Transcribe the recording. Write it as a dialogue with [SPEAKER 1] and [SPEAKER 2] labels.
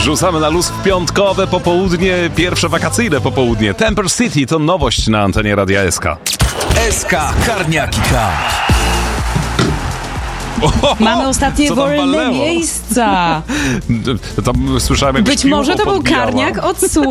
[SPEAKER 1] Rzucamy na luz w piątkowe popołudnie, pierwsze wakacyjne popołudnie. Temper City to nowość na antenie Radia SK.
[SPEAKER 2] SK Karniaki K.
[SPEAKER 3] Mamy ostatnie wolne
[SPEAKER 1] walnęło?
[SPEAKER 3] miejsca.
[SPEAKER 1] Tam słyszałem, jak
[SPEAKER 3] Być może to był
[SPEAKER 1] podbijała.
[SPEAKER 3] karniak od